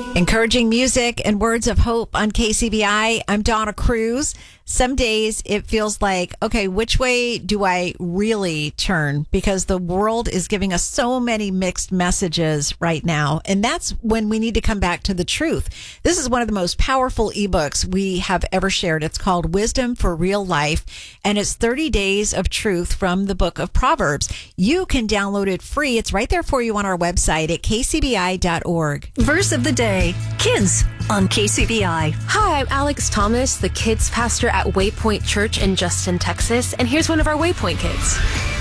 Encouraging music and words of hope on KCBI. I'm Donna Cruz. Some days it feels like, okay, which way do I really turn? Because the world is giving us so many mixed messages right now. And that's when we need to come back to the truth. This is one of the most powerful ebooks we have ever shared. It's called Wisdom for Real Life, and it's 30 days of truth from the book of Proverbs. You can download it free. It's right there for you on our website at kcbi.org. Verse of the day, kids on KCBI. Hi, I'm Alex Thomas, the kids pastor at Waypoint Church in Justin, Texas, and here's one of our Waypoint kids.